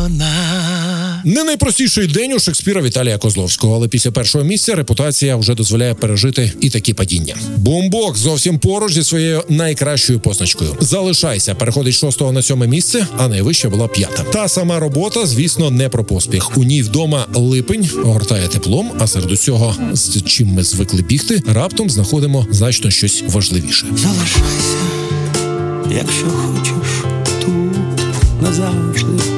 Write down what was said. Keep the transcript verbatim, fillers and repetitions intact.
вона. Не найпростіший день у Шекспіра Віталія Козловського, але після першого місця репутація вже дозволяє пережити і такі падіння. Бумбокс зовсім поруч зі своєю найкращою позначкою. Залишайся переходить з шостого на сьоме місце, а найвища була п'ята. Та сама робота, звісно, не про поспіх. У ній вдома липень огортає теплом, а серед усього, з чим ми звикли бігти, раптом знаходимо значно щось важливіше. Залишайся, якщо хочеш, тут назавжди.